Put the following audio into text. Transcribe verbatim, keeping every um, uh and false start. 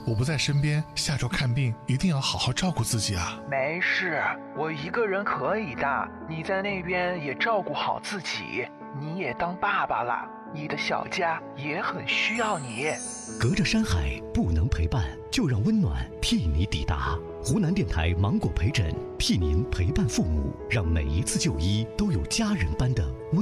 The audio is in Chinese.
我不在身边，下周看病一定要好好照顾自己啊。 没事，我一个人可以的，你在那边也照顾好自己。你也当爸爸了，你的小家也很需要你。 隔着山海不能陪伴，就让温暖替你抵达。湖南电台芒果陪诊，替您陪伴父母，让每一次就医都有家人般的温